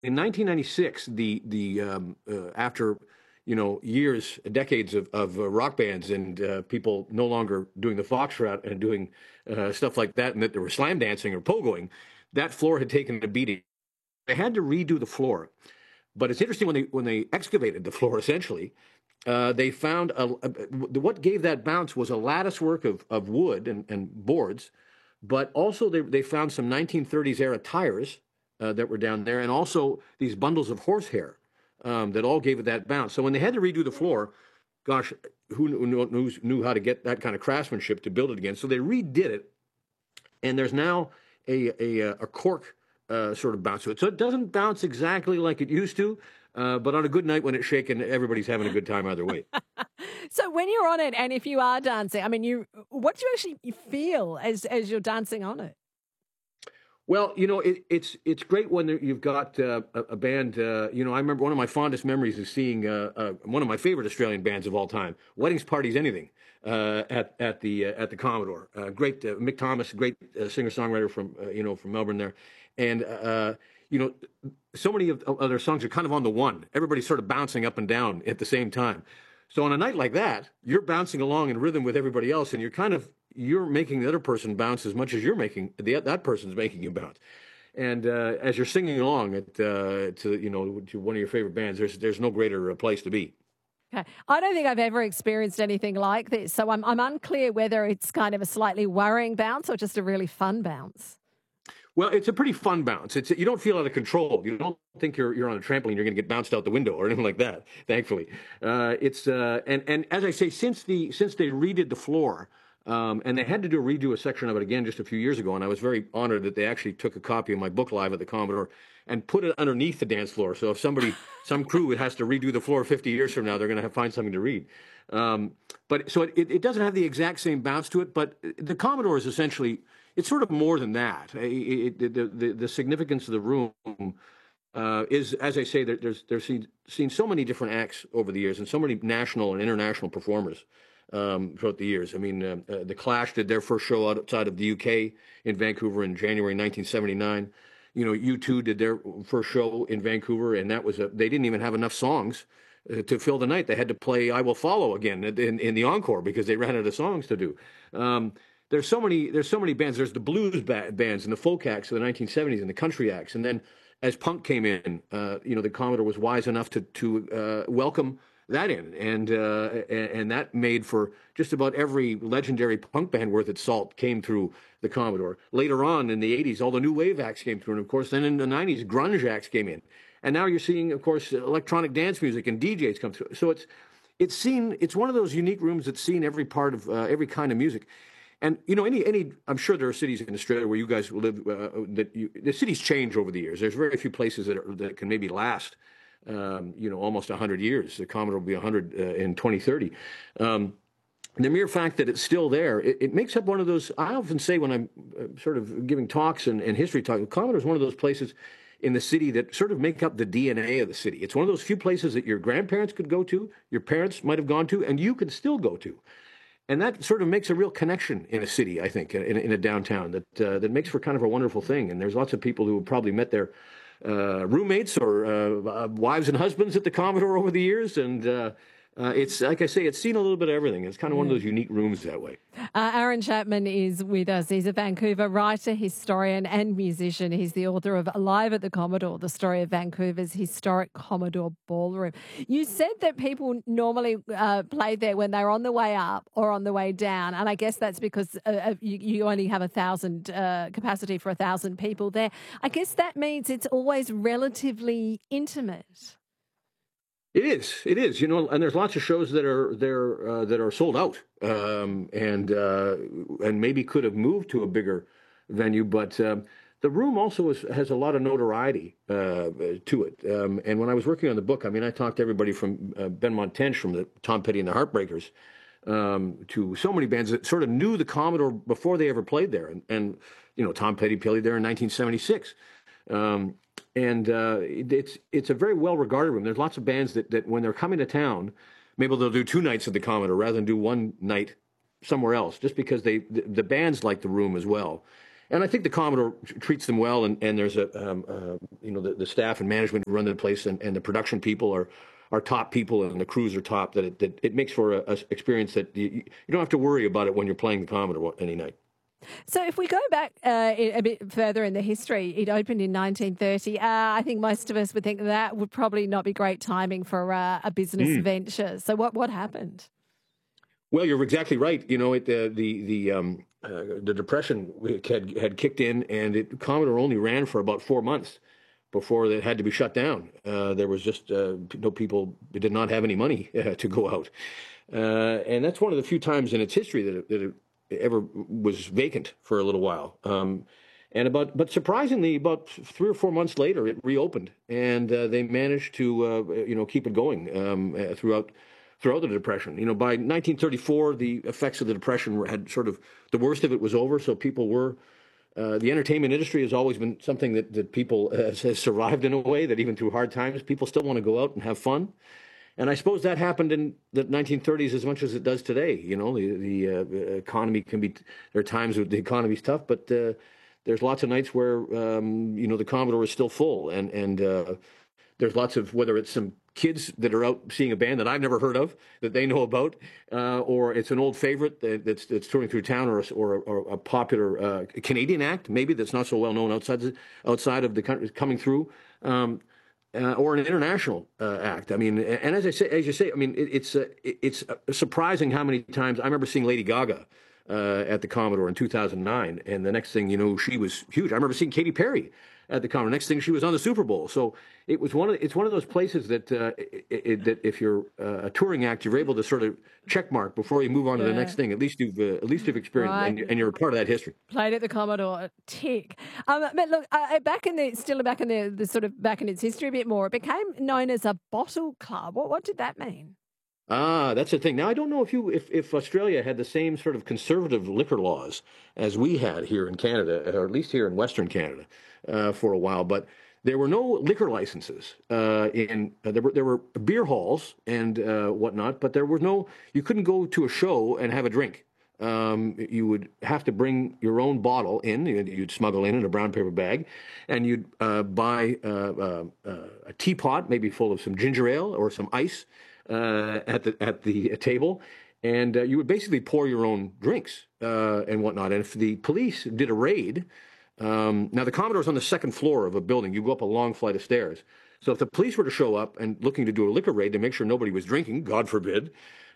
in 1996, after years, decades of rock bands and people no longer doing the foxtrot and doing stuff like that, and that they were slam dancing or pogoing, that floor had taken a beating. They had to redo the floor, but it's interesting when they excavated the floor, essentially, they found what gave that bounce was a lattice work of wood and boards, but also they found some 1930s era tires that were down there, and also these bundles of horsehair that all gave it that bounce. So when they had to redo the floor, gosh, who knew how to get that kind of craftsmanship to build it again? So they redid it, and there's now a cork sort of bounce to it. So it doesn't bounce exactly like it used to, but on a good night when it's shaking, everybody's having a good time either way. So when you're on it, and if you are dancing, I mean, what do you actually feel as you're dancing on it? Well, it's great when you've got a band. I remember one of my fondest memories is seeing one of my favorite Australian bands of all time, Weddings, Parties, Anything, at the Commodore. Great Mick Thomas, great singer-songwriter from Melbourne there, and so many of their songs are kind of on the one. Everybody's sort of bouncing up and down at the same time. So on a night like that, you're bouncing along in rhythm with everybody else, and you're making the other person bounce as much as you're making that person's making you bounce. And as you're singing along to one of your favorite bands, there's no greater place to be. Okay. I don't think I've ever experienced anything like this, so I'm unclear whether it's kind of a slightly worrying bounce or just a really fun bounce. Well, it's a pretty fun bounce. You don't feel out of control. You don't think you're on a trampoline, you're going to get bounced out the window or anything like that. Thankfully, and as I say, since they redid the floor, and they had to redo a section of it again just a few years ago, and I was very honored that they actually took a copy of my book live at the Commodore and put it underneath the dance floor. So if some crew has to redo the floor 50 years from now, they're going to find something to read. But so it doesn't have the exact same bounce to it, but the Commodore is essentially. It's sort of more than that. The significance of the room is, as I say, there's seen so many different acts over the years and so many national and international performers throughout the years. I mean, the Clash did their first show outside of the UK in Vancouver in January 1979. U2 did their first show in Vancouver, and they didn't even have enough songs to fill the night. They had to play "I Will Follow" again in the encore because they ran out of songs to do. There's so many bands. There's the blues bands and the folk acts of the 1970s and the country acts. And then as punk came in, the Commodore was wise enough to welcome that in. And that made for just about every legendary punk band worth its salt came through the Commodore. Later on in the 80s, all the new wave acts came through. And of course, then in the 90s, grunge acts came in. And now you're seeing, of course, electronic dance music and DJs come through. So it's one of those unique rooms that's seen every part of every kind of music. And I'm sure there are cities in Australia where you guys live the cities change over the years. There's very few places that can maybe last, almost 100 years. The Commodore will be 100 in 2030. The mere fact that it's still there, it makes up one of those. I often say when I'm sort of giving talks and history talk, the Commodore is one of those places in the city that sort of make up the DNA of the city. It's one of those few places that your grandparents could go to, your parents might have gone to, and you could still go to. And that sort of makes a real connection in a city, I think, in a downtown that makes for kind of a wonderful thing. And there's lots of people who have probably met their roommates or wives and husbands at the Commodore over the years. And it's, like I say, it's seen a little bit of everything. It's kind of one of those unique rooms that way. Aaron Chapman is with us. He's a Vancouver writer, historian and musician. He's the author of Live at the Commodore, the story of Vancouver's historic Commodore Ballroom. You said that people normally played there when they're on the way up or on the way down, and I guess that's because you only have 1,000 capacity for 1,000 people there. I guess that means it's always relatively intimate. It is, and there's lots of shows that are sold out, and maybe could have moved to a bigger venue, but the room also has a lot of notoriety to it. And when I was working on the book, I mean, I talked to everybody from Benmont Tench, from the Tom Petty and the Heartbreakers, to so many bands that sort of knew the Commodore before they ever played there, and Tom Petty played there in 1976. And it's a very well regarded room. There's lots of bands that when they're coming to town, maybe they'll do 2 nights at the Commodore rather than do 1 night somewhere else, just because the bands like the room as well. And I think the Commodore treats them well, and there's the staff and management who run the place, and the production people are top people, and the crews are top. That it makes for a experience that you don't have to worry about it when you're playing the Commodore any night. So if we go back a bit further in the history, it opened in 1930. I think most of us would think that would probably not be great timing for a business venture. So what happened? Well, you're exactly right. The Depression had kicked in, and Commodore only ran for about 4 months before it had to be shut down. There was just people did not have any money to go out, and that's one of the few times in its history that it ever was vacant for a little while. But surprisingly, about 3 or 4 months later, it reopened, and they managed to keep it going throughout the Depression. By 1934, the effects of the Depression had sort of, the worst of it was over. So people were, the entertainment industry has always been something that people has survived in a way, that even through hard times, people still want to go out and have fun. And I suppose that happened in the 1930s as much as it does today. The economy there are times when the economy's tough, but there's lots of nights where, the Commodore is still full. And there's lots of, whether it's some kids that are out seeing a band that I've never heard of, that they know about, or it's an old favorite that's touring through town, or a popular Canadian act, maybe, that's not so well known outside of the country coming through. Or an international act. I mean, and as you say, I mean, it's surprising how many times I remember seeing Lady Gaga at the Commodore in 2009, and the next thing you know, she was huge. I remember seeing Katy Perry at the Commodore. Next thing, she was on the Super Bowl. So it's one of those places that that if you're a touring act, you're able to sort of check mark before you move on to the next thing. At least you've experienced, right, and you're a part of that history. Played at the Commodore, tick. But look, back in its history a bit more, it became known as a bottle club. What did that mean? That's the thing. Now, I don't know if Australia had the same sort of conservative liquor laws as we had here in Canada, or at least here in Western Canada, for a while. But there were no liquor licenses. There were beer halls and whatnot, but you couldn't go to a show and have a drink. You would have to bring your own bottle in. You'd smuggle in a brown paper bag, and you'd buy a teapot, maybe full of some ginger ale or some ice, at the table, and you would basically pour your own drinks and whatnot. And if the police did a raid, now the Commodore's on the second floor of a building. You go up a long flight of stairs. So if the police were to show up and looking to do a liquor raid to make sure nobody was drinking, God forbid,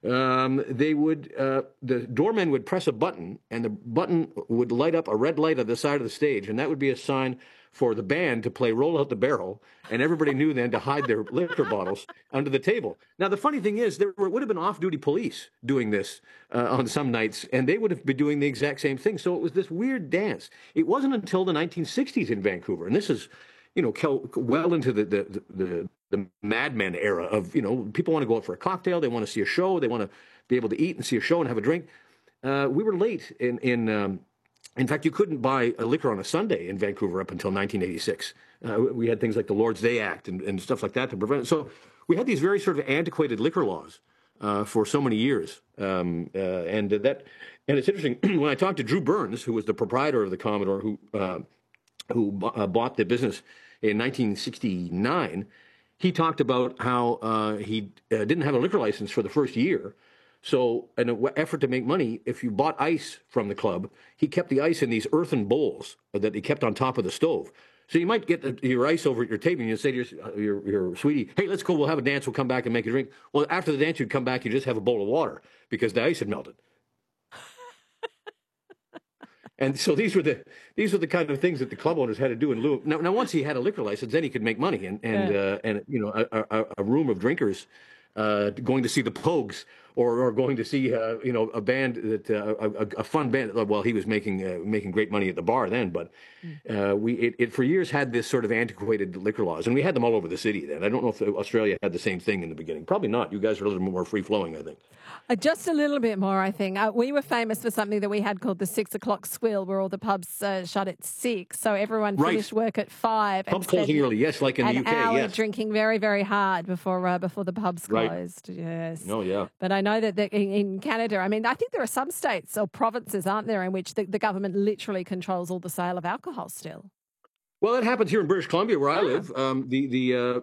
the doorman would press a button, and the button would light up a red light at the side of the stage, and that would be a sign for the band to play Roll Out the Barrel, and everybody knew then to hide their liquor bottles under the table. Now, the funny thing is, there would have been off-duty police doing this on some nights, and they would have been doing the exact same thing. So it was this weird dance. It wasn't until the 1960s in Vancouver, and this is, well into the Mad Men era of, people want to go out for a cocktail, they want to see a show, they want to be able to eat and see a show and have a drink. We were late in fact, you couldn't buy a liquor on a Sunday in Vancouver up until 1986. We had things like the Lord's Day Act and stuff like that to prevent it. So we had these very sort of antiquated liquor laws for so many years. And it's interesting, when I talked to Drew Burns, who was the proprietor of the Commodore, who bought the business in 1969, he talked about how he didn't have a liquor license for the first year. So in an effort to make money, if you bought ice from the club, he kept the ice in these earthen bowls that he kept on top of the stove. So you might get your ice over at your table, and you say to your sweetie, hey, let's go, we'll have a dance, we'll come back and make a drink. Well, after the dance, you'd come back, you just have a bowl of water because the ice had melted. And so these were the kind of things that the club owners had to do in lieu. Now once he had a liquor license, then he could make money, and a room of drinkers going to see the Pogues or going to see a band that a fun band. Well, he was making great money at the bar then, but it for years had this sort of antiquated liquor laws, and we had them all over the city then. I don't know if Australia had the same thing in the beginning. Probably not. You guys are a little bit more free flowing, I think. Just a little bit more, I think. We were famous for something that we had called the 6 o'clock swill, where all the pubs shut at 6, so everyone finished work at 5. Pub closing early, yes, like in the UK, an hour yes. drinking very, very hard before the pubs closed. Right. Yes. Oh, yeah. But I know that in Canada, I mean, I think there are some states or provinces, aren't there, in which the government literally controls all the sale of alcohol still. Well, it happens here in British Columbia, where I live.